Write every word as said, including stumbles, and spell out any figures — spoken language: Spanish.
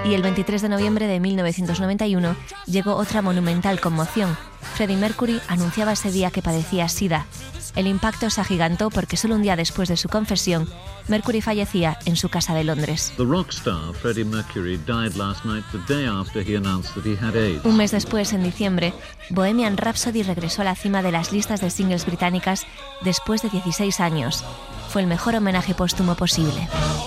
Y el veintitrés de noviembre de mil novecientos noventa y uno llegó otra monumental conmoción. Freddie Mercury anunciaba ese día que padecía SIDA. El impacto se agigantó porque solo un día después de su confesión, Mercury fallecía en su casa de Londres. The rock star Freddie Mercury died last night, the day after he announced that he had AIDS. Un mes después, en diciembre, Bohemian Rhapsody regresó a la cima de las listas de singles británicas después de dieciséis años. Fue el mejor homenaje póstumo posible.